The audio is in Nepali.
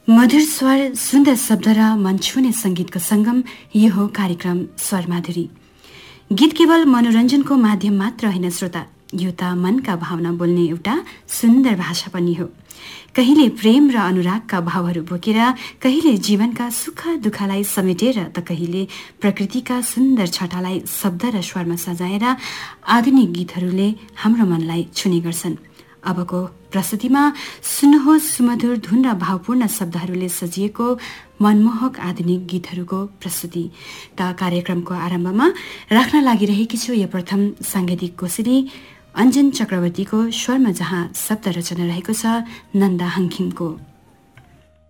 मधुर स्वर, सुन्दर शब्द र मन छुने सङ्गीतको सङ्गम यो हो कार्यक्रम स्वर माधुरी। गीत केवल मनोरञ्जनको माध्यम मात्र होइन श्रोता, यो त मनका भावना बोल्ने एउटा सुन्दर भाषा पनि हो। कहिले प्रेम र अनुरागका भावहरू बोकेर, कहिले जीवनका सुख दुःखलाई समेटेर, त कहिले प्रकृतिका सुन्दर छटालाई शब्द र स्वरमा सजाएर आधुनिक गीतहरूले हाम्रो मनलाई छुने गर्छन्। अबको प्रस्तुतिमा सुन्नुहोस् सुमधुर धुन र भावपूर्ण शब्दहरूले सजिएको मनमोहक आधुनिक गीतहरूको प्रस्तुति। त कार्यक्रमको आरम्भमा राख्न लागिरहेकी छु यो प्रथम साङ्गीतिक कोसेली अञ्जन चक्रवर्तीको स्वरमा, जहाँ शब्द रचना रहेको छ नन्दा हाङखिमको।